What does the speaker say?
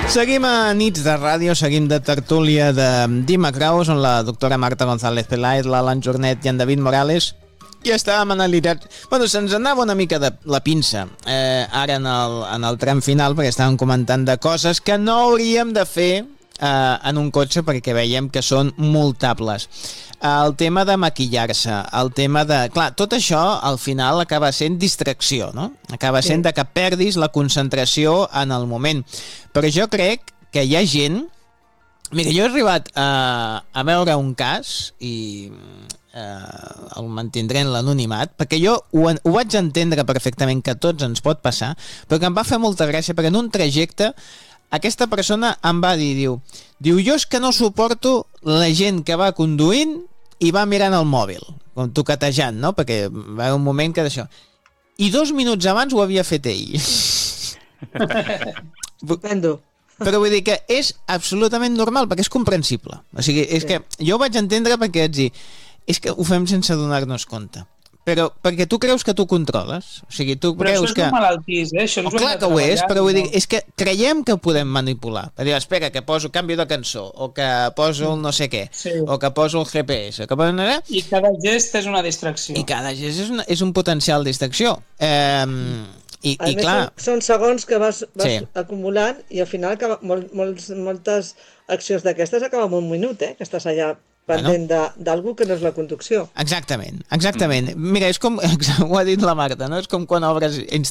Seguim a Nits de Ràdio, seguim de tertúlia de Dima Kraus, on la doctora Marta González Peláez, l'Alan Jornet i en David Morales ja estàvem analitzant. Bueno, se'ns anava una mica de la pinça ara en el tram final, perquè estàvem comentant de coses que no hauríem de fer en un cotxe perquè veiem que són multables. El tema de maquillar-se, el tema de... Clar, tot això al final acaba sent distracció, no? Acaba sent de que perdis la concentració en el moment. Però jo crec que hi ha gent... Mira, jo he arribat a veure un cas i el mantindré en l'anonimat, perquè jo ho vaig entendre perfectament que a tots ens pot passar, però que em va fer molta gràcia perquè en un trajecte aquesta persona em va dir, diu, jo és que no suporto la gent que va conduint i va mirant el mòbil, com toquetejant, no? Perquè va haver un moment que d'això... I 2 minuts abans ho havia fet ell. Estupendo. Però vull dir que és absolutament normal, perquè és comprensible. O sigui, és que jo ho vaig entendre perquè vaig dir, és que ho fem sense donar-nos compte. Però perquè tu creus que tu controles. O sigui, tu però creus que... això és malaltís, això ens ho hem clar de que ho és, treballar, però vull dir, és que creiem que ho podem manipular. Per dir, espera, que poso canvi de cançó, o que poso el no sé què, o que poso el GPS, que poso... I cada gest és una distracció. I cada gest és un potencial distracció. I clar... Són segons que vas acumulant i al final moltes accions d'aquestes acaben en un minut, que estàs allà pendent d'algú que no és la conducció. Exactament. Mira, és com, ho ha dit la Marta, no? És com quan obres